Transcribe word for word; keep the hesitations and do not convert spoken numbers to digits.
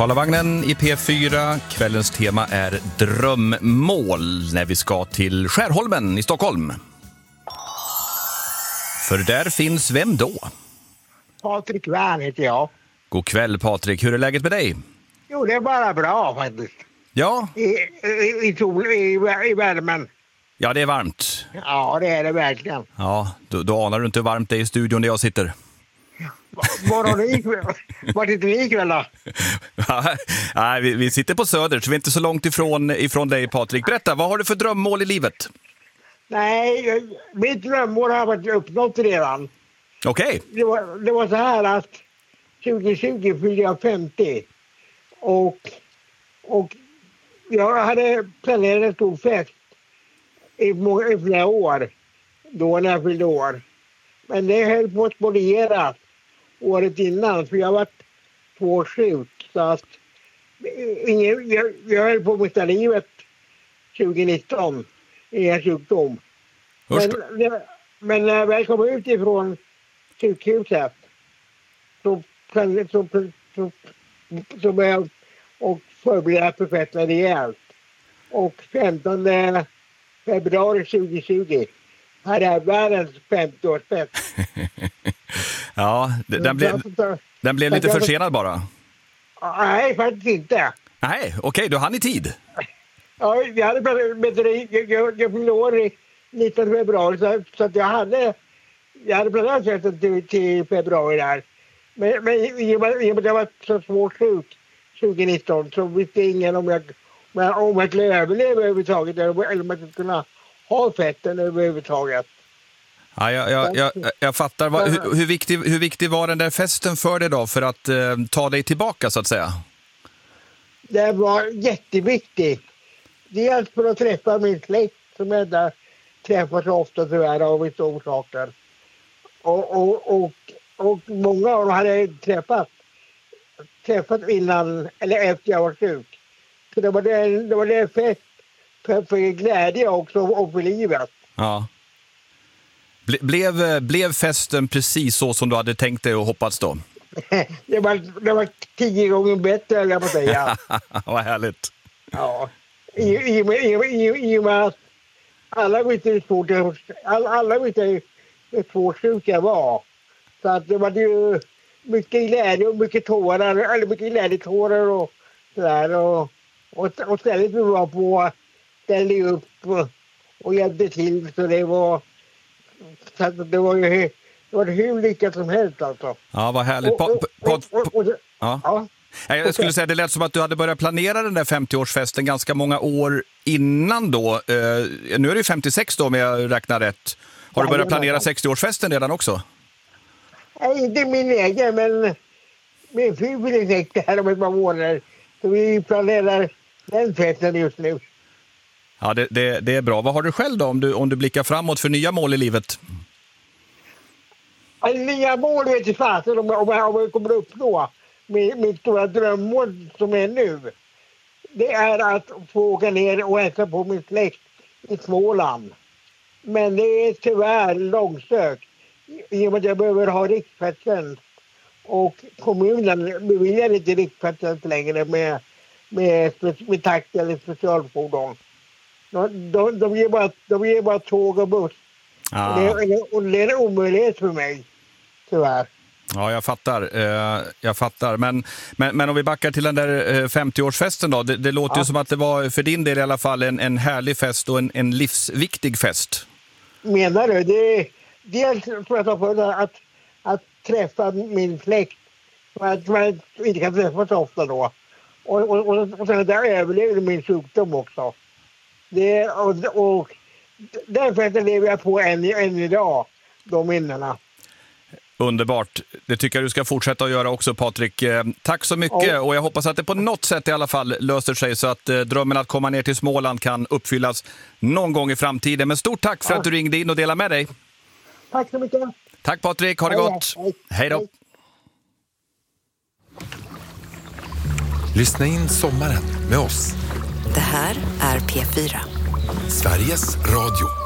Karlavagnen i P fyra. Kvällens tema är drömmål när vi ska till Skärholmen i Stockholm. För där finns vem då? Patrik Wern heter jag. God kväll Patrik, hur är läget med dig? Jo, det är bara bra faktiskt. Ja. I, i, i, sol, i, i värmen. Ja, det är varmt. Ja, det är det verkligen. Ja, då, då anar du inte hur varmt det är i studion där jag sitter. Var har ni ikväll? Var sitter ni ikväll då? Nej, vi, vi sitter på Söder, så vi är inte så långt ifrån, ifrån dig Patrik. Berätta, vad har du för drömmål i livet? Nej, jag, mitt drömmål har varit uppnått redan. Okej. Okay. Det, var, det var så här att tjugo tjugo fyllde jag femtio. Och, och jag hade planerat en stor fest i, många, i flera år. Då när jag fyllde år. Men det höll på att spolieras året innan. För jag har varit två år sjuk. Så att ingen, jag, jag höll på att mista livet tjugo nitton i en sjukdom. Men, men när jag väl kom ut ifrån sjukhuset så, så, så, så, så började jag och förbereda för festen rejält. Och femtonde februari tjugo tjugo hade jag världens femtioårsfest. Ja, den blev, den blev lite försenad bara. Nej, faktiskt inte. Nej, okej, okay, du hann i tid. Ja, jag hade planerat, jag, jag, jag fyllde år i nittonde februari så, så att jag hade jag hade planerat festen till, till februari där. Men, men i och med att jag var så svårt sjuk tjugo nitton så visste ingen om jag, om jag skulle överleva överhuvudtaget eller om jag skulle kunna ha fetten överhuvudtaget. Ja, jag, jag, jag, jag fattar. Hur, hur, viktig, hur viktig var den där festen för dig då för att eh, ta dig tillbaka så att säga? Det var jätteviktigt. Dels för att träffa min släkt som jag inte träffar så ofta tyvärr av vissa orsaker. Och, och, och, och många av dem hade jag träffat. Träffat innan eller efter jag var sjuk. Så det var det, det, var det fest för, för glädje också och för livet. Ja. Ble, blev, blev festen precis så som du hade tänkt dig och hoppats då? det, var, det var tio gånger bättre, eller jag får säga. Vad härligt. Ja. I, i, i, i, i och med att alla visste hur svårt det, all, alla visste hur svårt sjuk jag var. Så att det var ju mycket glädje och mycket tårar, eller mycket glädjetårar och sådär. Och, och, och stället vi var på ställde upp och, och hjälpte till, så det var så att det var ju det var hur lyckat som helst alltså. Ja, vad härligt. Och, och, och, och, och, ja. Ja. Jag skulle säga, det lät som att du hade börjat planera den där femtioårsfesten ganska många år innan då. Uh, nu är det ju femtiosex då om jag räknar rätt. Har du börjat planera sextioårsfesten redan också? Nej, inte min egen, men min fru vill säkert här om ett par månader. Så vi planerar den festen just nu. Ja, det, det, det är bra. Vad har du själv då om du, om du blickar framåt för nya mål i livet? Alltså, nya mål vet jag fasen om, om, om jag kommer att uppnå. Min, min stora drömmål som är nu, det är att få åka ner och hälsa på min släkt i Småland. Men det är tyvärr långsökt i och med att jag behöver ha riksfärdtjänst. Och kommunen beviljar inte riksfärdtjänst längre med, med, med taxi eller specialfordon. De, de, de, ger bara, de ger bara tåg och buss. Ah. Och, det, och det är en omöjlighet för mig, tyvärr. Ja, jag fattar. Eh, jag fattar. Men, men, men om vi backar till den där eh, femtioårsfesten då. Det, det låter ja. ju som att det var för din del i alla fall en, en härlig fest och en, en livsviktig fest. Menar du? Det, dels tror jag för att, att träffa min släkt. Att man inte kan träffa så ofta då. Och, och, och, och sen där överlevde min sjukdom också. Det, och, och den festen lever jag på än, än idag, de minnena. Underbart. Det tycker jag du ska fortsätta att göra också, Patrik. Tack så mycket ja. och jag hoppas att det på något sätt i alla fall löser sig så att drömmen att komma ner till Småland kan uppfyllas någon gång i framtiden. Men stort tack för ja. att du ringde in och delade med dig. Tack så mycket. Tack Patrik, ha det hej, gott. Hej, hej då. Lyssna in sommaren med oss. Det här är P fyra. Sveriges Radio.